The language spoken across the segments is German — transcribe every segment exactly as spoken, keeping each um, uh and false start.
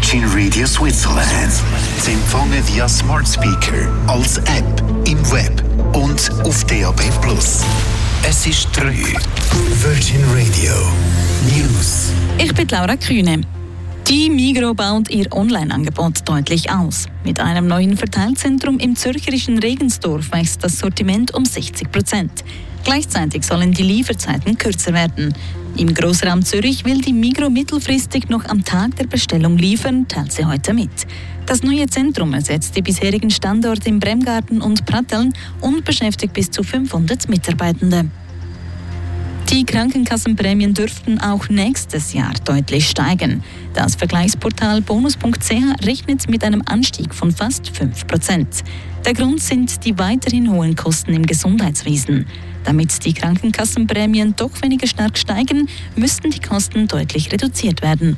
Virgin Radio Switzerland. Sie empfangen via Smart Speaker, als App, im Web und auf D A B plus. Es ist drei. Virgin Radio News. Ich bin Laura Kühne. Die Migros baut ihr Online-Angebot deutlich aus. Mit einem neuen Verteilzentrum im zürcherischen Regensdorf wächst das Sortiment um sechzig Prozent. Gleichzeitig sollen die Lieferzeiten kürzer werden. Im Grossraum Zürich will die Migros mittelfristig noch am Tag der Bestellung liefern, teilt sie heute mit. Das neue Zentrum ersetzt die bisherigen Standorte in Bremgarten und Pratteln und beschäftigt bis zu fünfhundert Mitarbeitende. Die Krankenkassenprämien dürften auch nächstes Jahr deutlich steigen. Das Vergleichsportal bonus punkt c h rechnet mit einem Anstieg von fast fünf Prozent. Der Grund sind die weiterhin hohen Kosten im Gesundheitswesen. Damit die Krankenkassenprämien doch weniger stark steigen, müssten die Kosten deutlich reduziert werden.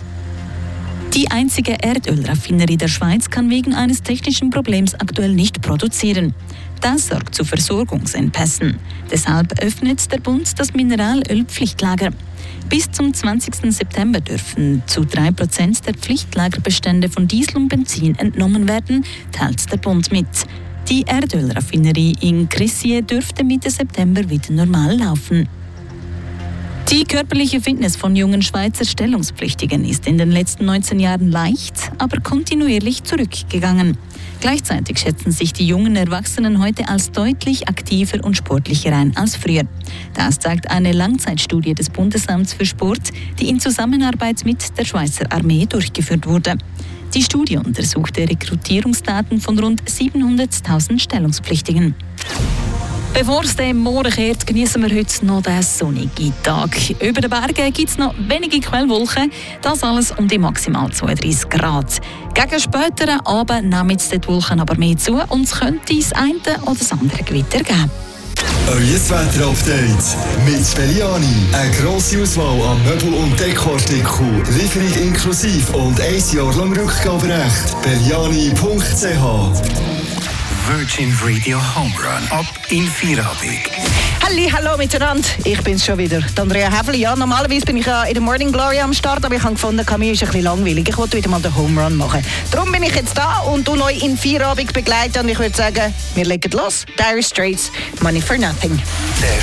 Die einzige Erdölraffinerie der Schweiz kann wegen eines technischen Problems aktuell nicht produzieren. Das sorgt zu Versorgungsengpässen. Deshalb öffnet der Bund das Mineralölpflichtlager. Bis zum zwanzigsten September dürfen zu drei Prozent der Pflichtlagerbestände von Diesel und Benzin entnommen werden, teilt der Bund mit. Die Erdölraffinerie in Crissier dürfte Mitte September wieder normal laufen. Die körperliche Fitness von jungen Schweizer Stellungspflichtigen ist in den letzten neunzehn Jahren leicht, aber kontinuierlich zurückgegangen. Gleichzeitig schätzen sich die jungen Erwachsenen heute als deutlich aktiver und sportlicher ein als früher. Das zeigt eine Langzeitstudie des Bundesamts für Sport, die in Zusammenarbeit mit der Schweizer Armee durchgeführt wurde. Die Studie untersuchte Rekrutierungsdaten von rund siebenhunderttausend Stellungspflichtigen. Bevor es dem Morgen kehrt, genießen wir heute noch den sonnigen Tag. Über den Bergen gibt es noch wenige Quellwolken. Das alles um die maximal zweiunddreissig Grad. Gegen späteren Abend nehmen die Wolken aber mehr zu und es könnte das eine oder das andere Gewitter geben. Euer Wetter-Update mit Belliani. Eine grosse Auswahl an Möbel- und Dekoartikeln. Lieferung inklusive und ein Jahr lang Rückgaberecht. Belliani punkt c h. Virgin Radio Home Run ab in Feierabend. Halli, hallo miteinander. Ich bin's schon wieder, die Andrea Häfeli. Ja, normalerweise bin ich ja in der Morning Glory am Start, aber ich habe gefunden, mir ist ein bisschen langweilig. Ich wollte wieder mal den Home Run machen. Darum bin ich jetzt da und du euch in Feierabend begleiten. Und ich würde sagen, wir legen los. Dire Straits, Money for Nothing. Der